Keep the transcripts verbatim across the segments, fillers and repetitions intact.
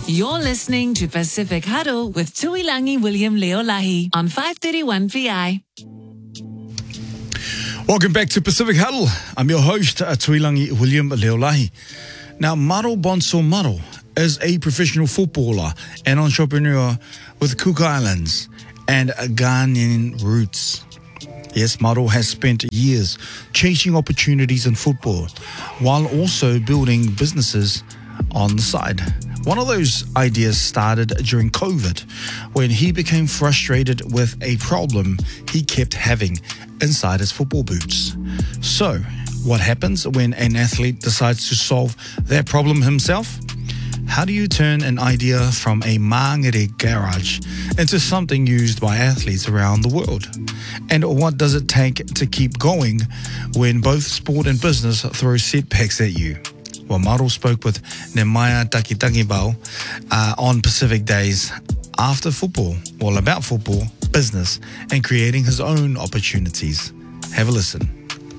You're listening to Pacific Huddle with Tuilangi William Leolahi on five thirty-one P I. Welcome back to Pacific Huddle. I'm your host, uh, Tuilangi William Leolahi. Now, Maro Bonso Maro is a professional footballer and entrepreneur with Cook Islands and Ghanaian roots. Yes, Maro has spent years chasing opportunities in football while also building businesses on the side. One of those ideas started during COVID when he became frustrated with a problem he kept having inside his football boots. So, what happens when an athlete decides to solve that problem himself? How do you turn an idea from a mangere garage into something used by athletes around the world? And what does it take to keep going when both sport and business throw setbacks at you? Well, Maro spoke with Nemaya Takitangibao uh, on Pacific Days after football, well, about football, business, and creating his own opportunities. Have a listen.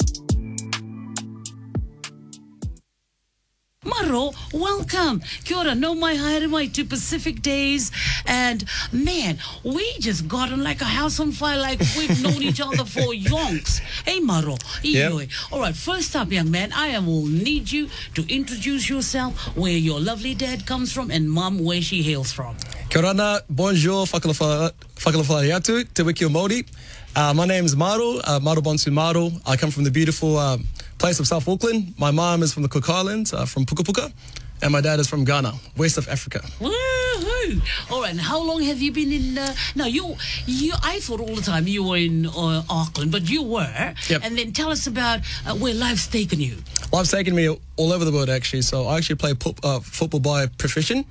Maro, welcome. Kia ora, no mai haere mai to Pacific Days. And man, we just got on like a house on fire, like we've known each other for yonks. Hey, Maro. Yep. All right, first up, young man, I will need you to introduce yourself, where your lovely dad comes from, and mum, where she hails from. Kia ora, bonjour, whakalawhai atu, te wiki o Māori. Uh, my name is Maro, uh, Maro Bonsu Maro. I come from the beautiful uh, place of South Auckland. My mom is from the Cook Islands, uh, from Puka Puka, and my dad is from Ghana, west of Africa. Woohoo! All right, and how long have you been in... Uh, now, you, you, I thought all the time you were in uh, Auckland, but you were. Yep. And then tell us about uh, where life's taken you. Life's taken me all over the world, actually. So I actually play po- uh, football by profession.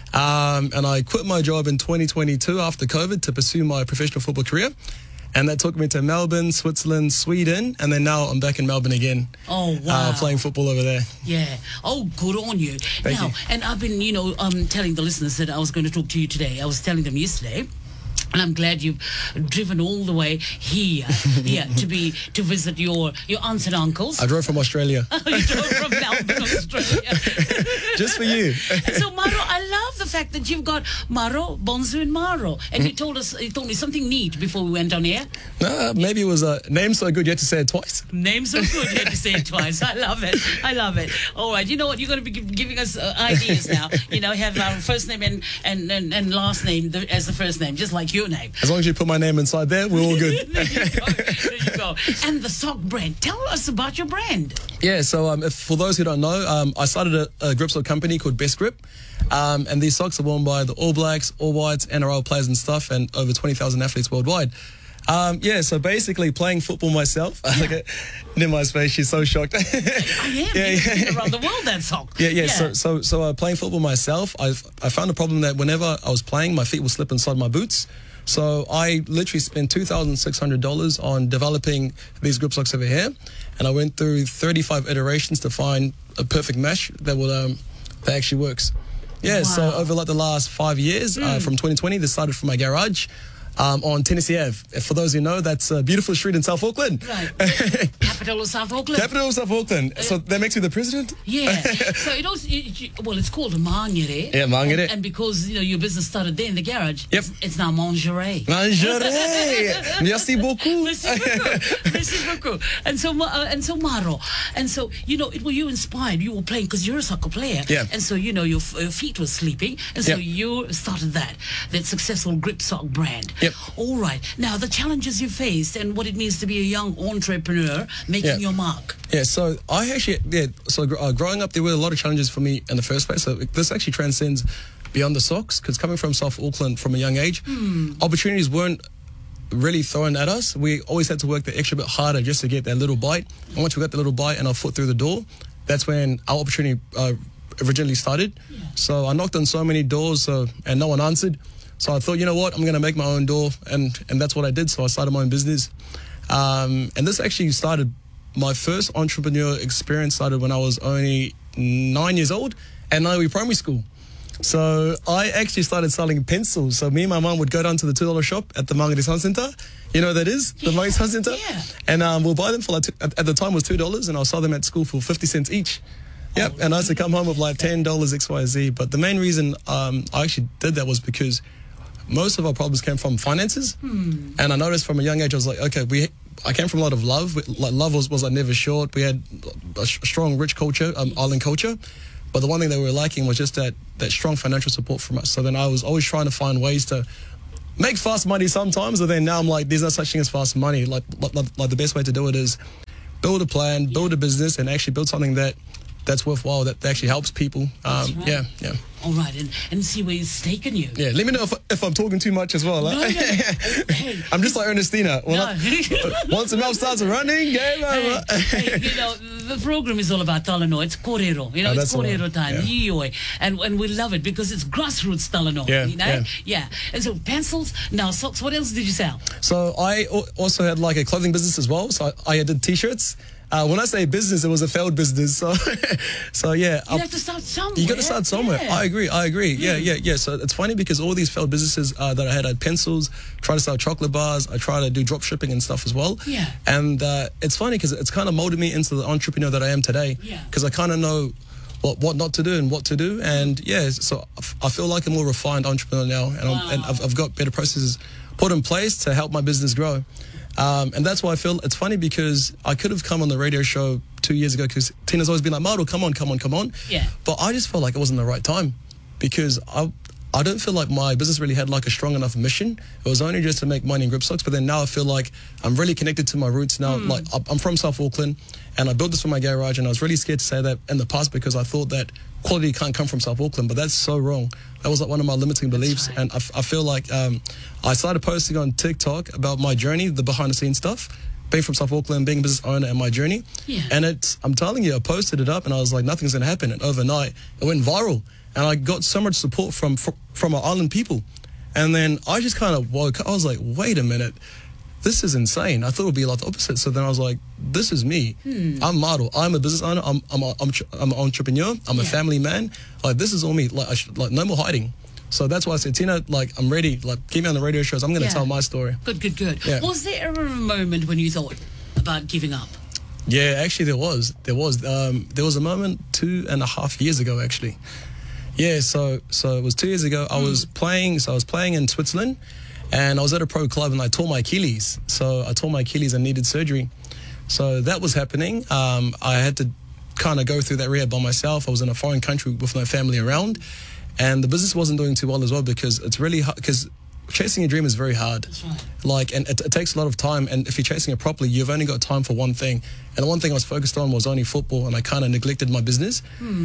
Um, and I quit my job in twenty twenty-two after COVID to pursue my professional football career. And that took me to Melbourne, Switzerland, Sweden, and then now I'm back in Melbourne again. Oh, wow. Uh, playing football over there. Yeah. Oh, good on you. Thank now, you. And I've been, you know, um, telling the listeners that I was going to talk to you today. I was telling them yesterday. And I'm glad you've driven all the way here, here to be to visit your your aunts and uncles. I drove from Australia. You drove from Melbourne, Australia. Just for you. So, Maro, I love the fact that you've got Maro, Bonsu, and Maro. And you told us, you told me something neat before we went on air. No, maybe it was a name so good you had to say it twice. Name so good, you had to say it twice. I love it. I love it. All right, you know what? You're going to be gi- giving us uh, ideas now. You know, have our first name and and, and, and last name the, as the first name, just like your name. As long as you put my name inside there, we're all good. There you go. There you go. And the sock brand. Tell us about your brand. Yeah, so um, if, for those who don't know, um, I started a, a grip sock company called Best Grip. Um, and these socks are worn by the All Blacks, All Whites, N R L players and stuff, and over twenty thousand athletes worldwide. Um, yeah, so basically playing football myself. Yeah. Look at Nima's face, she's so shocked. I am. Yeah, You've yeah. been around the world, that sock. Yeah, yeah, yeah. So, so, so uh, playing football myself, I've, I found a problem that whenever I was playing, my feet would slip inside my boots. So I literally spent two thousand six hundred dollars on developing these grip socks over here. And I went through thirty-five iterations to find a perfect mesh that would um, that actually works. Yeah, wow. So over like the last five years, mm. uh, from twenty twenty, this started from my garage. Um, on Tennessee Avenue. For those who know, that's a beautiful street in South Auckland. Right. Capital of South Auckland. Capital of South Auckland. Uh, so that makes me the president? Yeah. So it also, it, well, it's called a mangere. Yeah, mangere. And, and because, you know, your business started there in the garage, yep. it's, it's now mangerie. Mangerie. Merci beaucoup. Merci beaucoup. Merci beaucoup. And so, uh, and so Maro. And so, you know, it were you inspired. You were playing, because you're a soccer player. Yeah. And so, you know, your, your feet were sleeping. And so yep. you started that, that successful grip sock brand. Yep. All right. Now, the challenges you faced and what it means to be a young entrepreneur making yeah. your mark. Yeah, so I actually, yeah, so uh, growing up, there were a lot of challenges for me in the first place. So this actually transcends beyond the socks, because coming from South Auckland from a young age, hmm. opportunities weren't really thrown at us. We always had to work the extra bit harder just to get that little bite. And once we got the little bite and our foot through the door, that's when our opportunity uh, originally started. Yeah. So I knocked on so many doors, so, and no one answered. So I thought, you know what, I'm going to make my own door, and, and that's what I did. So I started my own business. Um, and this actually started, my first entrepreneur experience started when I was only nine years old at Naiwi Primary School. So I actually started selling pencils. So me and my mum would go down to the two dollar shop at the Mangere Sound Centre. You know what that is? Yeah, the Mangere Sound Centre? Yeah. And um, we'll buy them for like, two, at, at the time it was two dollars, and I'll sell them at school for fifty cents each. Yep, Oh, and I used to come home with like ten dollars X Y Z. But the main reason um, I actually did that was because most of our problems came from finances. Hmm. And I noticed from a young age, I was like, okay, we. I came from a lot of love. Like love was, was like never short. We had a strong, rich culture, um, island culture. But the one thing that we were lacking was just that, that strong financial support from us. So then I was always trying to find ways to make fast money sometimes. And then now I'm like, there's no such thing as fast money. Like, like, like the best way to do it is build a plan, build a business, and actually build something that that's worthwhile, that actually helps people. Um, right. Yeah, yeah. All right, and, and see where it's taken you. Yeah, let me know if, if I'm talking too much as well. No, Like. no, hey. I'm just like Ernestina. When No. I, once the mouth starts running, game over. Hey, hey, you know, the program is all about Talanoa. It's Korero. You know, Oh, it's that's the one. Korero time. Yeah. Ioi. And, and we love it because it's grassroots Talanoa. Yeah, You know? yeah. Yeah. And so pencils, now socks. What else did you sell? So I al- also had like a clothing business as well. So I, I did T-shirts. Uh, when I say business, it was a failed business. So, so yeah. You I- have to start somewhere. You got to start somewhere. Yeah. I agree. I agree. Yeah, yeah, yeah. So it's funny because all these failed businesses uh, that I had, I had pencils, tried to start chocolate bars, I tried to do drop shipping and stuff as well. Yeah. And uh, it's funny because it's kind of molded me into the entrepreneur that I am today. Yeah. Because I kind of know what what not to do and what to do. And yeah, so I f- I feel like a more refined entrepreneur now, and, I'm, and I've, I've got better processes put in place to help my business grow. Um, and that's why I feel it's funny because I could have come on the radio show two years ago because Tina's always been like, Maro, come on, come on, come on. Yeah. But I just felt like it wasn't the right time because I I don't feel like my business really had like a strong enough mission. It was only just to make money in grip socks. But then now I feel like I'm really connected to my roots now. Hmm. Like I'm from South Auckland and I built this from my garage, and I was really scared to say that in the past because I thought that quality can't come from South Auckland, but that's so wrong. That was like one of my limiting beliefs. right. And I, f- I feel like um, I started posting on TikTok about my journey, the behind the scenes stuff, being from South Auckland, being a business owner, and my journey. Yeah. And it's, I'm telling you, I posted it up and I was like, nothing's going to happen. And overnight, it went viral. And I got so much support from from, from our island people. And then I just kind of woke up. I was like, wait a minute. This is insane. I thought it would be like the opposite. So then I was like, this is me. Hmm. I'm Maro. I'm a business owner. I'm I'm a, I'm, tr- I'm an entrepreneur. I'm a Yeah. family man. Like, this is all me. Like, I should, like no more hiding. So that's why I said, Tina, like, I'm ready. Like, keep me on the radio shows. I'm going to Yeah. tell my story. Good, good, good. Yeah. Was there ever a moment when you thought about giving up? Yeah, actually there was. There was. Um, there was a moment two and a half years ago, actually. Yeah, so so it was two years ago. I was playing. So I was playing in Switzerland, and I was at a pro club, and I tore my Achilles. So I tore my Achilles and needed surgery. So that was happening. Um, I had to kind of go through that rehab by myself. I was in a foreign country with no family around, and the business wasn't doing too well as well because it's really hard. Because chasing a dream is very hard. That's right. Like, and it, it takes a lot of time. And if you're chasing it properly, you've only got time for one thing. And the one thing I was focused on was only football, and I kind of neglected my business.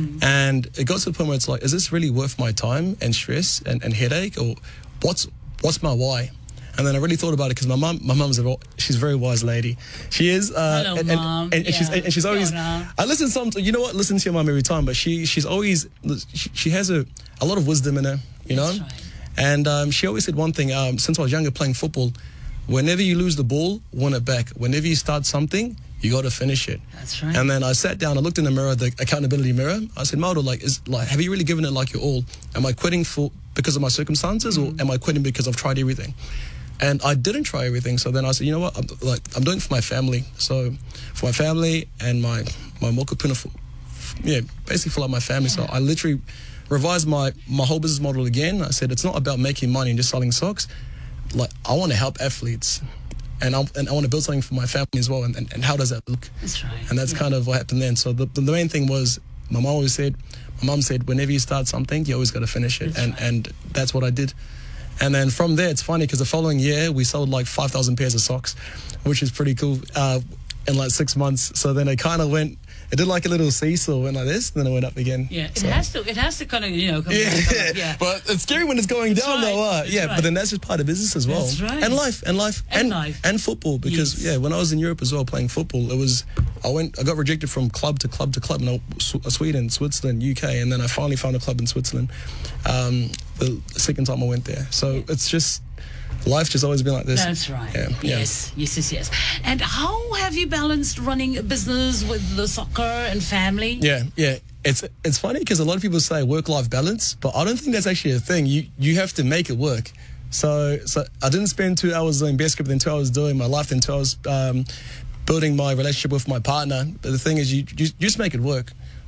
And it got to the point where it's like, is this really worth my time and stress and, and headache, or what's what's my why? And then I really thought about it because my mum, my mum's a she's a very wise lady. She is. Uh, Hello, and, and, Mum. and, and she's Yeah. and she's always. Kia ora. I listen some. You know what? Listen to your mum every time, but she she's always she, she has a a lot of wisdom in her. You know. That's right. And um, she always said one thing, um, since I was younger playing football, whenever you lose the ball, win it back. Whenever you start something, you got to finish it. That's right. And then I sat down, I looked in the mirror, the accountability mirror. I said, Mauro, like, is, like, have you really given it like your all? Am I quitting for because of my circumstances, or am I quitting because I've tried everything? And I didn't try everything. So then I said, you know what, I'm, like, I'm doing it for my family. So for my family and my, my mokopuna, for, yeah, basically for like my family. So I literally revised my, my whole business model again. I said, it's not about making money and just selling socks. Like, I want to help athletes, and I, and I want to build something for my family as well. And, and, and how does that look? That's right. And that's Yeah. kind of what happened then. So the, the main thing was, my mom always said, my mom said, whenever you start something, you always got to finish it. That's and, right. and that's what I did. And then from there, it's funny because the following year, we sold like five thousand pairs of socks, which is pretty cool, uh, in like six months. So then it kind of went, it did like a little seesaw, went like this, and then it went up again. Yeah, it So- has to. It has to kind of, you know, come yeah, come up, yeah. but it's scary when it's going That's down, right. though. Uh, That's yeah, right. but then that's just part of business as well, That's right. and life, and life, And and life. and football. Because Yes. yeah, when I was in Europe as well playing football, it was I went, I got rejected from club to club to club, in Sweden, Switzerland, U K, and then I finally found a club in Switzerland. Um, the second time I went there, so it's just life just always been like this. That's right. Yeah, yeah. Yes, yes, yes, yes. And how have you balanced running a business with the soccer and family? Yeah, yeah. It's it's funny because a lot of people say work-life balance, but I don't think that's actually a thing. You you have to make it work. So so I didn't spend two hours doing basketball, then two hours doing my life, then two hours um, building my relationship with my partner. But the thing is, you, you you just make it work.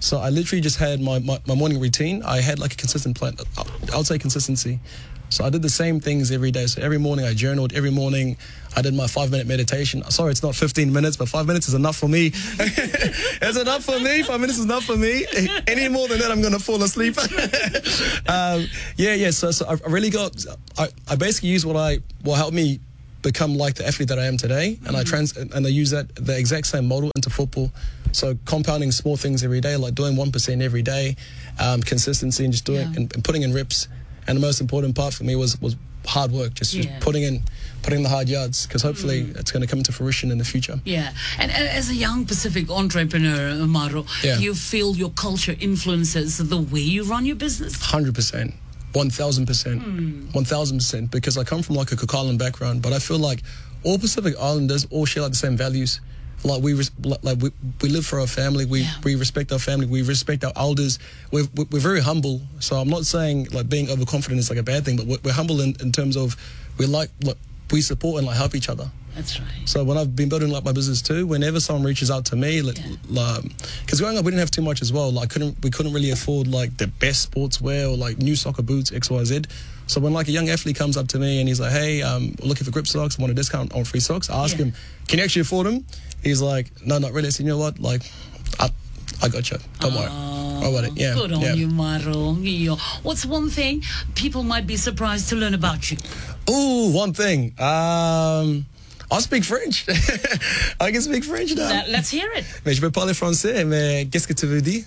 So I literally just had my, my, my morning routine. I had like a consistent plan. I would say consistency. So I did the same things every day. So every morning I journaled. Every morning I did my five-minute meditation. Sorry, it's not fifteen minutes, but five minutes is enough for me. It's enough for me. Five minutes is enough for me. Any more than that, I'm going to fall asleep. um, yeah, yeah. So, so I really got, I, I basically used what I, what helped me become like the athlete that I am today. And I trans, and I use that, the exact same model into football. So compounding small things every day, like doing one percent every day, um, consistency and just doing Yeah. and, and putting in reps. And the most important part for me was was hard work, just, Yeah. just putting in putting the hard yards, because hopefully mm. it's going to come into fruition in the future. Yeah, and, and as a young Pacific entrepreneur, Maro, Yeah. do you feel your culture influences the way you run your business? one hundred percent. one thousand percent. one thousand percent. Because I come from like a Cook Island background, but I feel like all Pacific Islanders all share like the same values. Like we, res- like we, we live for our family. We, Yeah. we respect our family. We respect our elders. We're, we're very humble. So I'm not saying like being overconfident is like a bad thing, but we're, we're humble in, in terms of we like, like we support and like help each other. That's right. So when I've been building like my business too, whenever someone reaches out to me, like, because growing up we didn't have too much as well. Like couldn't we couldn't really afford like the best sportswear or like new soccer boots X Y Z. So when like a young athlete comes up to me and he's like, "Hey, um, I'm looking for grip socks. I want a discount on free socks." I ask Yeah. him, "Can you actually afford them?" He's like, "No, not really." I said, "You know what? Like, I, I got you. Don't worry. I got it." Yeah. Good on yeah. you, Maro. Yeah. What's one thing people might be surprised to learn about you? Ooh, one thing. Um, I speak French. I can speak French now. Let- Let's hear it. Mais je peux parler français, mais qu'est-ce que tu veux dire?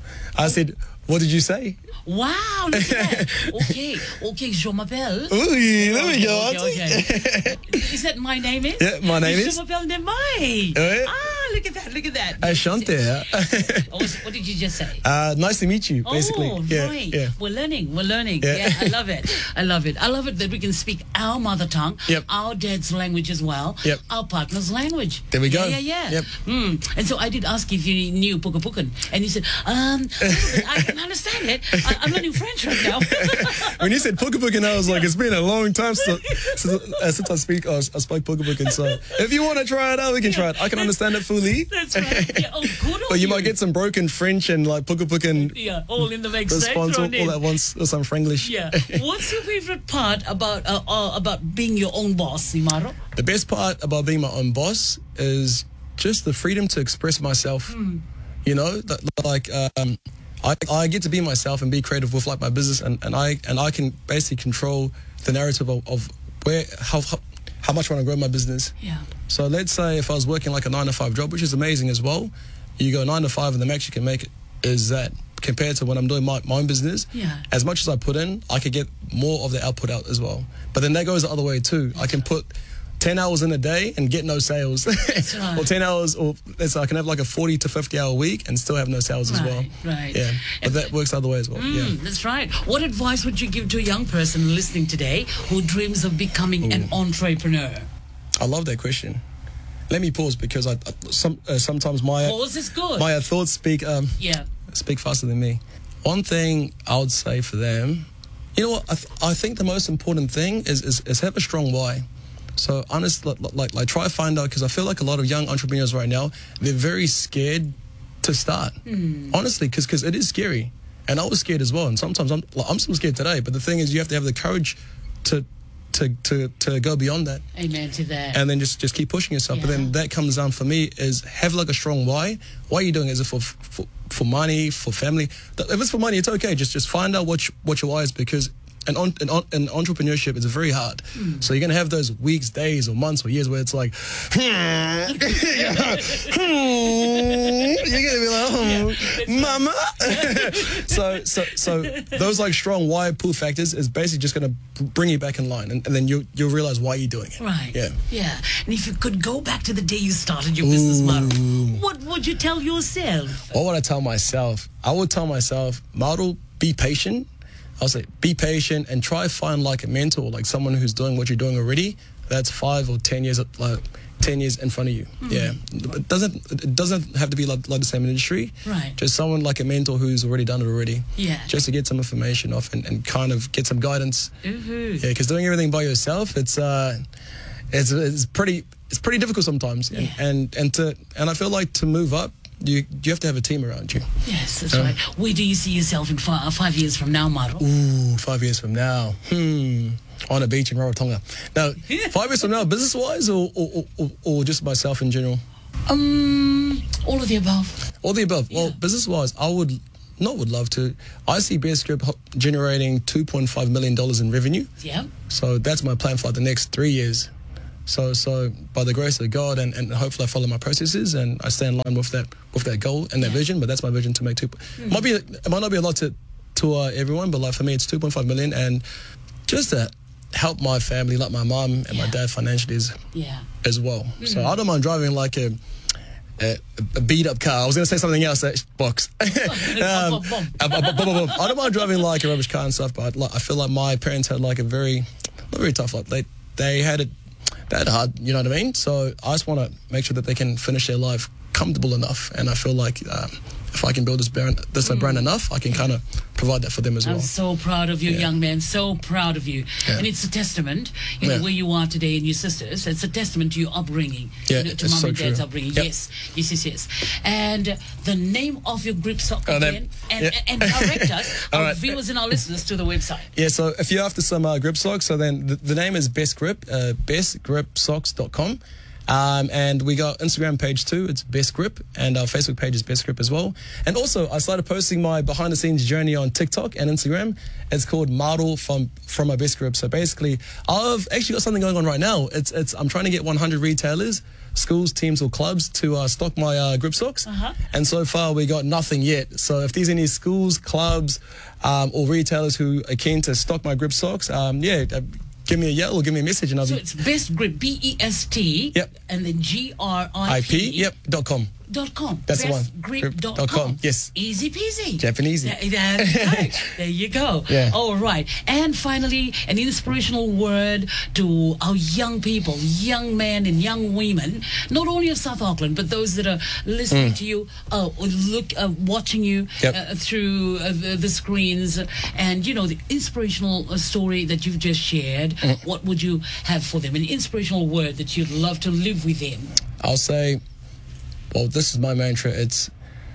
I said, what did you say? Wow, look at that. Okay, okay, je m'appelle. Oui, there we go. Okay, okay. Is that my name is? Yeah, my name je is. Je m'appelle Nemai. Ouais. Ah, look at that, look at that. Enchanté. Oh, what what did you just say? Uh, nice to meet you, basically. Oh, yeah, right. yeah. We're learning. We're learning. Yeah. Yeah. I love it. I love it. I love it that we can speak our mother tongue, Yep. our dad's language as well, Yep. our partner's language. There we go. Yeah, yeah, yeah. Yep. Mm. And so I did ask if you knew Puka Pukan, and you said, um, I can understand it. I, I'm learning French right now. When you said Puka Pukan, I was like, it's been a long time since, since, uh, since I speak. I, I spoke Puka Pukan. So if you want to try it out, we can try it. I can understand it fully. That's right. Yeah. Oh, good on But you you. might get some broken French and like Puka Pukan Yeah, all in the mix. eh? response all, Thrown in. all at once, or some Franglish. Yeah. What's your favorite part about uh, uh, about being your own boss, Imaro? The best part about being my own boss is just the freedom to express myself. You know, that, like um, I, I get to be myself and be creative with like my business, and, and I and I can basically control the narrative of, of where how, how how much I want to grow my business. Yeah. So let's say if I was working like a nine to five job, which is amazing as well, you go nine to five and the max you can make is that. Compared to when I'm doing my, my own business, Yeah. as much as I put in, I could get more of the output out as well. But then that goes the other way too. I can put ten hours in a day and get no sales. right. Or ten hours, or let's say I can have like a forty to fifty hour week and still have no sales as well. Right, right. Yeah, but And- that works the other way as well. Mm, Yeah. That's right. What advice would you give to a young person listening today who dreams of becoming an entrepreneur? I love that question. Let me pause because I, I some uh, sometimes my Pause is good. my thoughts speak um Yeah. speak faster than me. One thing I would say for them, you know what? I, th- I think the most important thing is, is is have a strong why. So honest, like like, like try to find out, because I feel like a lot of young entrepreneurs right now, they're very scared to start. Honestly, because because it is scary, and I was scared as well. And sometimes I'm like, I'm still scared today. But the thing is, you have to have the courage to to to to go beyond that. Amen to that. And then just, just keep pushing yourself. But Yeah. then that comes down for me is have like a strong why. Why are you doing it? Is it for for, for money, for family? If it's for money, it's okay. Just just find out what you, what your why is, because an, on, an, on, an entrepreneurship is very hard. Mm. So you're gonna have those weeks, days, or months, or years where it's like, hmm, you're gonna be like, oh, mama. so so so those like strong why pull factors is basically just gonna bring you back in line, and, and then you you'll realize why you're doing it. Right. Yeah. Yeah. And if you could go back to the day you started your business model, what would you tell yourself? What would I tell myself? I would tell myself, model, be patient. I'll say, be patient and try to find like a mentor, like someone who's doing what you're doing already. That's five or ten years, like ten years in front of you. Mm-hmm. Yeah, it doesn't it doesn't have to be like, like the same industry. Right. Just someone like a mentor who's already done it already. Yeah. Just to get some information off and, and kind of get some guidance. Mhm. Yeah, because doing everything by yourself, it's uh, it's it's pretty it's pretty difficult sometimes. And Yeah. and and to and I feel like to move up, you you have to have a team around you. Yes, that's Yeah. right. Where do you see yourself in five, five years from now, Maro? Ooh, five years from now. Hmm. On a beach in Rarotonga. Now, five years from now, business-wise or, or, or, or just myself in general? Um, all of the above. All the above. Well, Yeah. business-wise, I would not would love to. I see Best Grip ho- generating two point five million dollars in revenue. Yeah. So that's my plan for like the next three years. So, so by the grace of God, and, and hopefully I follow my processes and I stay in line with that with that goal and that Yeah. vision. But that's my vision to make two. Mm. Might be it might not be a lot to to uh, everyone, but like for me, it's two point five million, and just to help my family, like my mom and my Yeah. dad financially as, Yeah. as well. So I don't mind driving like a. A, a beat up car. I was going to say something else. That box. um, Bum, bum, uh, bu- bu- bu- bu- bu- I don't mind driving like a rubbish car and stuff, but like, I feel like my parents had like a very, not very tough life. They they had it, they had it hard. You know what I mean? So I just want to make sure that they can finish their life comfortable enough, and I feel like um, if I can build this brand, this mm. brand enough, I can kind of provide that for them as well. I'm so proud of you, Yeah. young man. So proud of you. Yeah. And it's a testament, you know, Yeah. where you are today and your sisters. It's a testament to your upbringing. Yeah, you know, to it's mum so and dad's true. upbringing. Yep. Yes, yes, yes, yes. And uh, the name of your grip sock Oh, again, that- and, yeah. and direct us, All our right. viewers and our listeners, to the website. Yeah, so if you're after some uh, grip socks, so then the, the name is Best Grip, uh, best grip socks dot com. Um, and we got Instagram page too, it's Best Grip, and our Facebook page is Best Grip as well. And also, I started posting my behind the scenes journey on TikTok and Instagram. It's called Model from from my Best Grip. So basically, I've actually got something going on right now. It's it's I'm trying to get one hundred retailers, schools, teams, or clubs to uh, stock my uh, grip socks. Uh-huh. And so far, we got nothing yet. So if there's any schools, clubs, um, or retailers who are keen to stock my grip socks, um, yeah. Uh, Give me a yell or give me a message and I'll So be it's Best Grip, B E S T, Yep. and then G R I I P. P. Yep. Dot com. Dot com. That's the one. Grip dot Dot com. com, yes. Easy peasy. Japanese. That- that's right. There you go. Yeah. All right. And finally, an inspirational word to our young people, young men and young women, not only of South Auckland, but those that are listening to you, uh, or look, uh, watching you Yep. uh, through uh, the, the screens, and you know the inspirational uh, story that you've just shared. What would you have for them? An inspirational word that you'd love to live with them. I'll say, well, this is my mantra. It's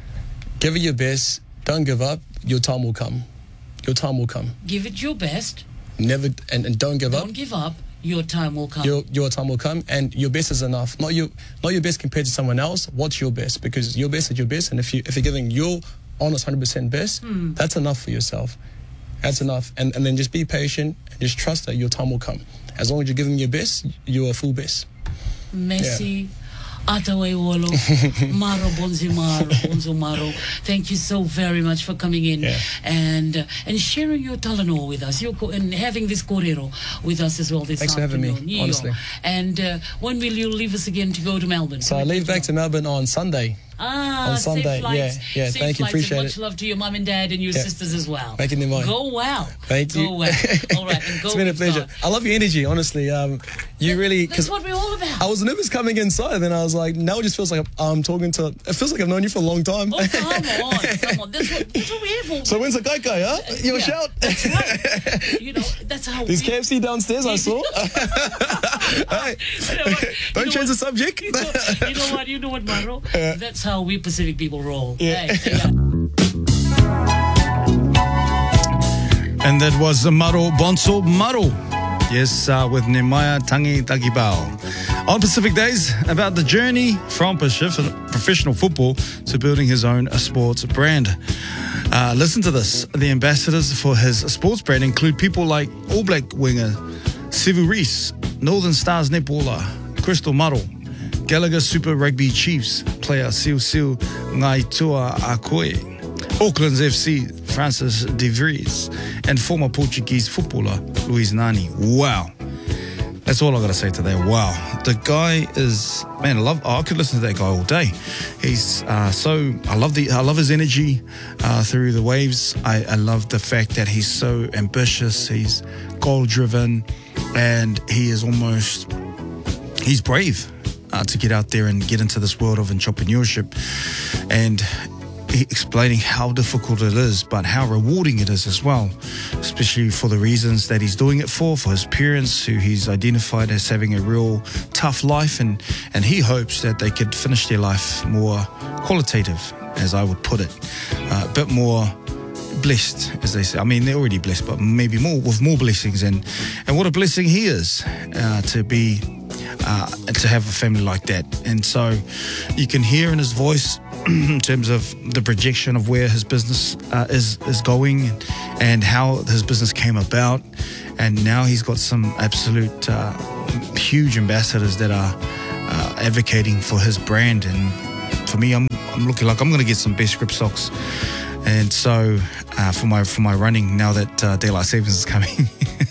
give it your best. Don't give up. Your time will come. Your time will come. Give it your best. Never and, and don't give Don't up. give up. Your time will come. Your your time will come, and your best is enough. Not your not your best compared to someone else. What's your best? Because your best is your best, and if you if you're giving your honest hundred percent best, that's enough for yourself. That's enough, and and then just be patient and just trust that your time will come. As long as you're giving your best, you're a full best. Messi, Atawe Wolo, Maro Bonzi Maro, Bonzo Maro. Thank you so very much for coming in Yeah. and uh, and sharing your talano with us, your co- and having this korero with us as well this Thanks for having me, afternoon. Yeah. honestly. And uh, when will you leave us again to go to Melbourne? So I leave back to Melbourne on Sunday. Ah, on Sunday, safe flights. yeah, yeah, Safe thank you, flights, appreciate and much it. love to your mum and dad and your Yeah. sisters as well. Making them mine. Go well. Thank you. Go well. All right, and go It's been a with pleasure. God. I love your energy, honestly. Um, you really, That's because what we're all about. I was nervous coming inside, and I was like, now it just feels like I'm talking to. It feels like I've known you for a long time. Oh, come on, come on. That's what, that's what we're here for. So when's the kai kai, huh? You a Yeah, shout. That's right. You know, that's how There's we... K F C downstairs, I saw. Hey, You know what? don't You know change the what? subject. You know, you know what? You know what, Maro? That's how we Pacific people roll. Yeah. Hey, yeah. And that was Maro Bonso Maro. Yes, uh, with Nemaya Tangi Takibao. On Pacific Days, about the journey from Pacific, professional football to building his own sports brand. Uh, listen to this. The ambassadors for his sports brand include people like All Black winger Sivu Reese, Northern Stars netballer Crystal Maro, Gallagher Super Rugby Chiefs player Sil Sil Ngaitua Akoe, Auckland's F C Francis De Vries, and former Portuguese footballer Luis Nani. Wow. That's all I got to say today. Wow. The guy is, man, I love, oh, I could listen to that guy all day. He's uh, so, I love the, I love his energy uh, through the waves. I, I love the fact that he's so ambitious. He's goal driven, and he is almost, he's brave uh, to get out there and get into this world of entrepreneurship. And explaining how difficult it is, but how rewarding it is as well, especially for the reasons that he's doing it for, for his parents who he's identified as having a real tough life, and, and he hopes that they could finish their life more qualitative, as I would put it, uh, a bit more blessed, as they say. I mean, they're already blessed, but maybe more, with more blessings, and, and what a blessing he is uh, to be, uh, to have a family like that. And so you can hear in his voice in terms of the projection of where his business uh, is is going, and how his business came about. And now he's got some absolute uh, huge ambassadors that are uh, advocating for his brand. And for me, I'm I'm looking like I'm going to get some best grip socks. And so uh, for my for my running, now that uh, daylight savings is coming,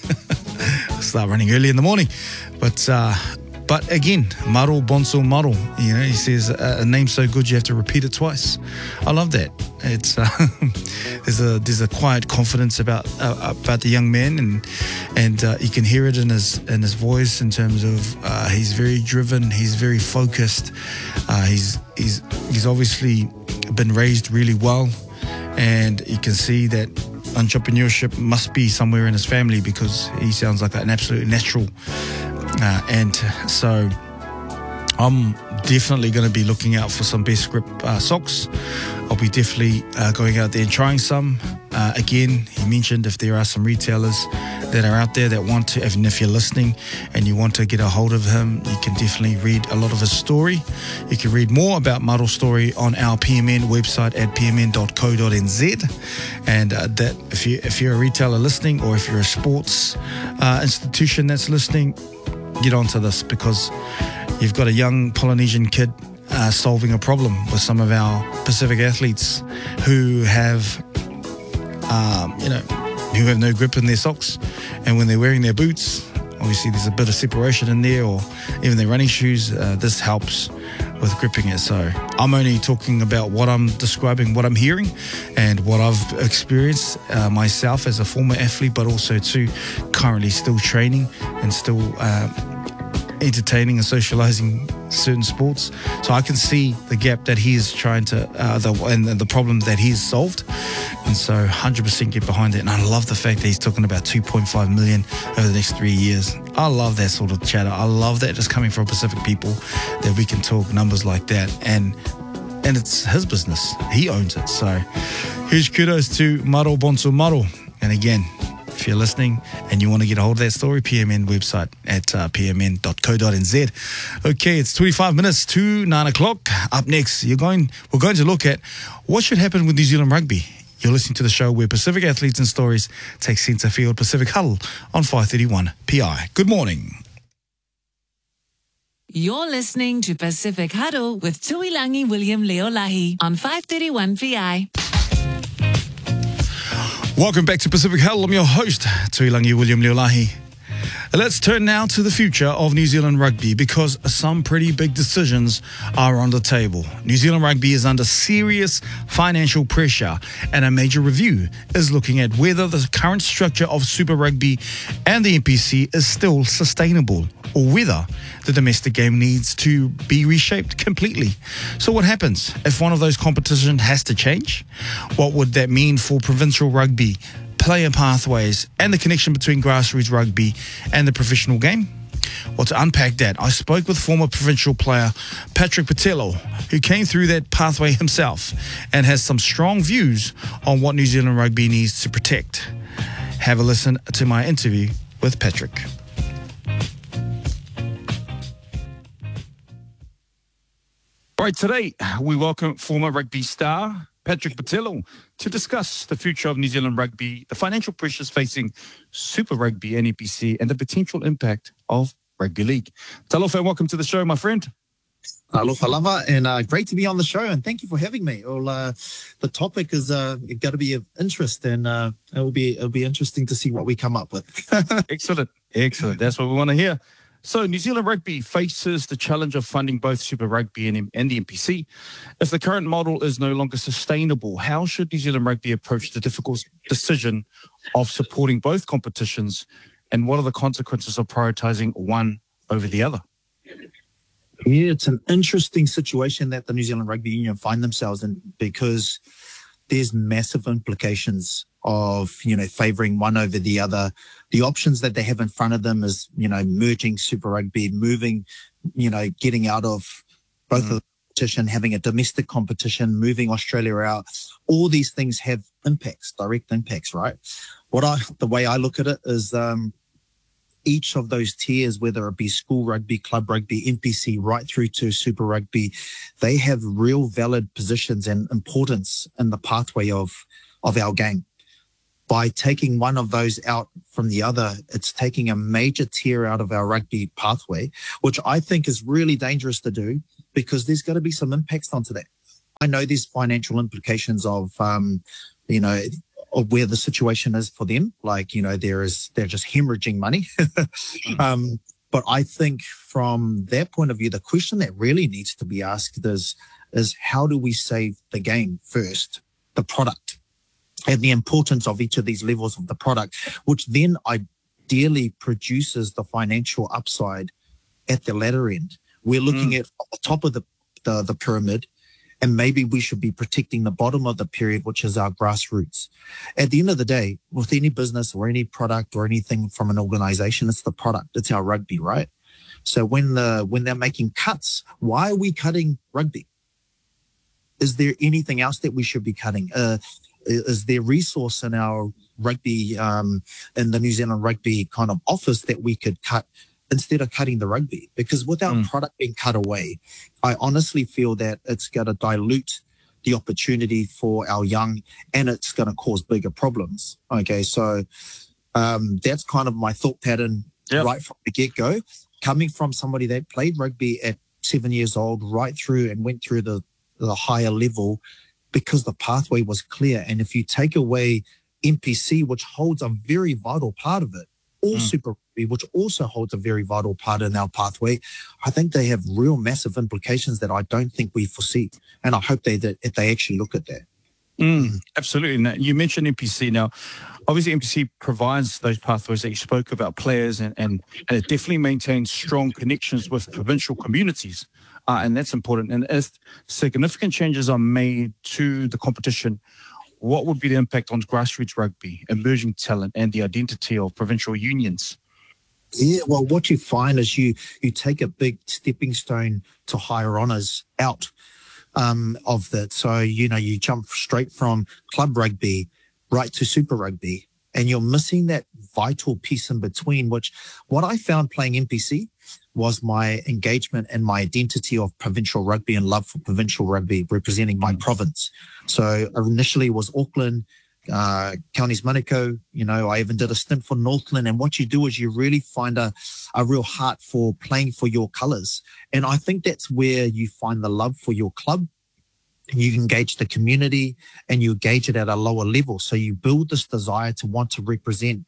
I'll start running early in the morning. But uh, But again, Maro Bonso Maro, you know, he says a, a name so good you have to repeat it twice. I love that. It's uh, there's a there's a quiet confidence about uh, about the young man, and and uh, you can hear it in his in his voice in terms of uh, he's very driven, he's very focused, uh, he's he's he's obviously been raised really well, and you can see that entrepreneurship must be somewhere in his family, because he sounds like an absolute natural. Uh, and so I'm definitely going to be looking out for some best grip uh, socks. I'll be definitely uh, going out there and trying some. Uh, again, he mentioned if there are some retailers that are out there that want to, even if you're listening and you want to get a hold of him, you can definitely read a lot of his story. You can read more about Maro's story on our P M N website at p m n dot co dot n z. And uh, that if, you, if you're a retailer listening, or if you're a sports uh, institution that's listening, get onto this, because you've got a young Polynesian kid uh, solving a problem with some of our Pacific athletes who have, um, you know, who have no grip in their socks, and when they're wearing their boots, obviously there's a bit of separation in there, or even their running shoes. Uh, this helps with gripping it. So I'm only talking about what I'm describing, what I'm hearing, and what I've experienced uh, myself as a former athlete, but also too currently still training and still uh, entertaining and socializing certain sports. So I can see the gap that he is trying to, uh, the, and the problem that he's solved. And so one hundred percent get behind it. And I love the fact that he's talking about two point five million over the next three years. I love that sort of chatter. I love that just coming from Pacific people, that we can talk numbers like that. And and it's his business. He owns it. So huge kudos to Maro Bonso Maro. And again, if you're listening and you want to get a hold of that story, P M N website at uh, p m n dot co dot n z. Okay, it's twenty-five minutes to nine o'clock. Up next, you're going. we're going to look at what should happen with New Zealand rugby. You're listening to the show where Pacific Athletes and Stories take centre field. Pacific Huddle on five thirty-one P I. Good morning. You're listening to Pacific Huddle with Tuilangi William Leolahi on five thirty-one P I. Welcome back to Pacific Huddle. I'm your host, Tuilangi William Leolahi. Let's turn now to the future of New Zealand rugby, because some pretty big decisions are on the table. New Zealand rugby is under serious financial pressure, and a major review is looking at whether the current structure of Super Rugby and the N P C is still sustainable, or whether the domestic game needs to be reshaped completely. So what happens if one of those competitions has to change? What would that mean for provincial rugby, player pathways, and the connection between grassroots rugby and the professional game? Well, to unpack that, I spoke with former provincial player Patrick Patello, who came through that pathway himself and has some strong views on what New Zealand rugby needs to protect. Have a listen to my interview with Patrick. All right, today we welcome former rugby star Patrick Patello to discuss the future of New Zealand rugby, the financial pressures facing Super Rugby and N P C, and the potential impact of rugby league. Talofa, welcome to the show, my friend. Aloha lava, and uh, great to be on the show, and thank you for having me. Well, uh, the topic is uh, got to be of interest, and uh, it will be it'll be interesting to see what we come up with. Excellent, excellent. That's what we want to hear. So New Zealand rugby faces the challenge of funding both Super Rugby and, and the N P C. If the current model is no longer sustainable, how should New Zealand rugby approach the difficult decision of supporting both competitions, and what are the consequences of prioritising one over the other? Yeah, it's an interesting situation that the New Zealand Rugby Union find themselves in, because there's massive implications of, you know, favouring one over the other. The options that they have in front of them is, you know, merging Super Rugby, moving, you know, getting out of both mm. of the competition, having a domestic competition, moving Australia out. All these things have impacts, direct impacts, right? What I, the way I look at it is, um, each of those tiers, whether it be school rugby, club rugby, N P C, right through to Super Rugby, they have real valid positions and importance in the pathway of, of our game. By taking one of those out from the other, it's taking a major tier out of our rugby pathway, which I think is really dangerous to do, because there's got to be some impacts onto that. I know there's financial implications of, um, you know, of where the situation is for them. Like, you know, there is, they're just hemorrhaging money. um, but I think from their point of view, the question that really needs to be asked is, is how do we save the game first, the product, and the importance of each of these levels of the product, which then ideally produces the financial upside at the latter end. We're looking mm. at the top of the, the, the pyramid, and maybe we should be protecting the bottom of the period, which is our grassroots. At the end of the day, with any business or any product or anything from an organization, it's the product. It's our rugby, right? So when the when they're making cuts, why are we cutting rugby? Is there anything else that we should be cutting? Uh, is there resource in our rugby, um, in the New Zealand Rugby kind of office that we could cut instead of cutting the rugby? Because without mm. product being cut away, I honestly feel that it's going to dilute the opportunity for our young, and it's going to cause bigger problems. Okay, so um, that's kind of my thought pattern yep. right from the get-go. Coming from somebody that played rugby at seven years old, right through and went through the, the higher level, because the pathway was clear. And if you take away N P C, which holds a very vital part of it, or mm. Super Rugby, which also holds a very vital part in our pathway, I think they have real massive implications that I don't think we foresee. And I hope they that they actually look at that. Mm, absolutely. Now, you mentioned N P C. Now, obviously, N P C provides those pathways that you spoke about, players, and, and, and it definitely maintains strong connections with provincial communities. Uh, and that's important. And if significant changes are made to the competition, what would be the impact on grassroots rugby, emerging talent, and the identity of provincial unions? Yeah, well, what you find is you you take a big stepping stone to higher honours out um, of that. So, you know, you jump straight from club rugby right to Super Rugby, and you're missing that vital piece in between, which what I found playing N P C was my engagement and my identity of provincial rugby and love for provincial rugby representing my mm. province. So initially it was Auckland, uh, Counties Manukau. You know, I even did a stint for Northland. And what you do is you really find a, a real heart for playing for your colours. And I think that's where you find the love for your club. You engage the community and you engage it at a lower level. So you build this desire to want to represent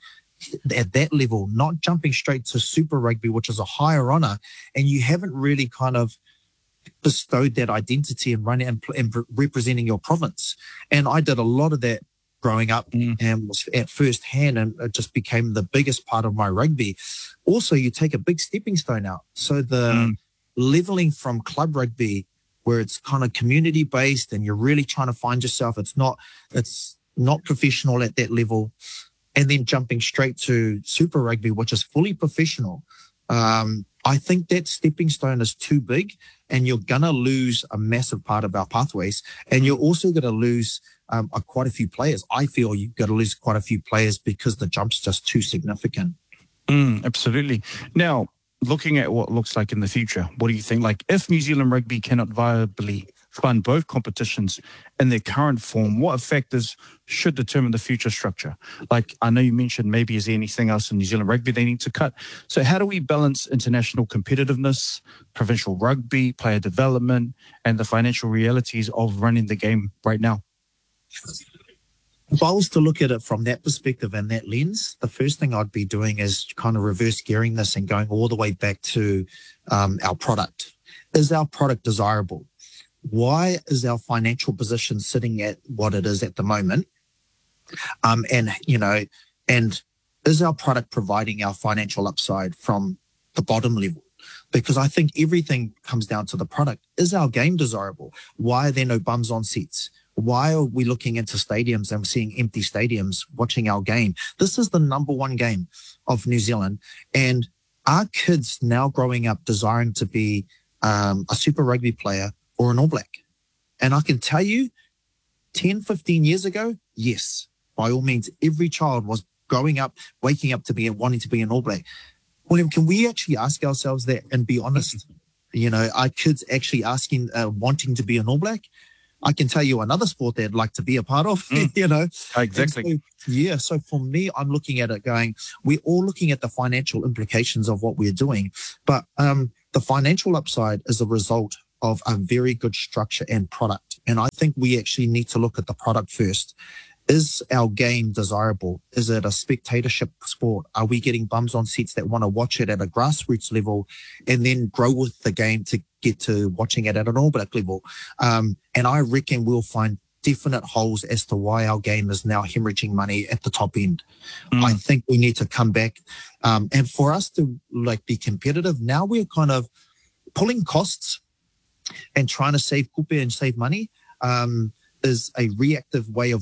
at that level, not jumping straight to Super Rugby, which is a higher honour, and you haven't really kind of bestowed that identity and running and, and representing your province. And I did a lot of that growing up mm. and was at first hand, and it just became the biggest part of my rugby. Also, you take a big stepping stone out. So the mm. leveling from club rugby, where it's kind of community based and you're really trying to find yourself, it's not, it's not professional at that level. And then jumping straight to Super Rugby, which is fully professional. Um, I think that stepping stone is too big, and you're going to lose a massive part of our pathways. And you're also going to lose um, a, quite a few players. I feel you've got to lose quite a few players because the jump's just too significant. Mm, absolutely. Now, looking at what looks like in the future, what do you think? Like, if New Zealand Rugby cannot viably fund both competitions in their current form, what factors should determine the future structure? Like, I know you mentioned maybe is there anything else in New Zealand Rugby they need to cut? So how do we balance international competitiveness, provincial rugby, player development, and the financial realities of running the game right now? If I was to look at it from that perspective and that lens, the first thing I'd be doing is kind of reverse gearing this and going all the way back to um, our product. Is our product desirable? Why is our financial position sitting at what it is at the moment? Um, and, you know, and is our product providing our financial upside from the bottom level? because I think everything comes down to the product. Is our game desirable? Why are there no bums on seats? Why are we looking into stadiums and seeing empty stadiums watching our game? This is the number one game of New Zealand. And our kids now growing up desiring to be um, a Super Rugby player or an All Black. And I can tell you, ten, fifteen years ago, yes, by all means, every child was growing up, waking up to be wanting to be an All Black. William, can we actually ask ourselves that and be honest? You know, are kids actually asking, uh, wanting to be an All Black? I can tell you another sport they'd like to be a part of, mm. you know. Exactly. So, yeah, so for me, I'm looking at it going, we're all looking at the financial implications of what we're doing, but um, the financial upside is a result of a very good structure and product. And I think we actually need to look at the product first. Is our game desirable? Is it a spectatorship sport? Are we getting bums on seats that want to watch it at a grassroots level and then grow with the game to get to watching it at an All Black level? Um, and I reckon we'll find definite holes as to why our game is now hemorrhaging money at the top end. Mm. I think we need to come back. Um, and for us to like be competitive, now we're kind of pulling costs and trying to save kupe and save money um, is a reactive way of